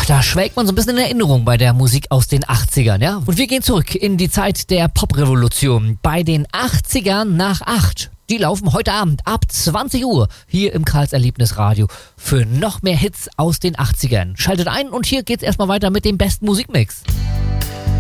Da schwelgt man so ein bisschen in Erinnerung bei der Musik aus den 80ern, ja? Und wir gehen zurück in die Zeit der Poprevolution bei den 80ern nach 8. Die laufen heute Abend ab 20 Uhr hier im Karls Erlebnisradio für noch mehr Hits aus den 80ern. Schaltet ein und hier geht's erstmal weiter mit dem besten Musikmix.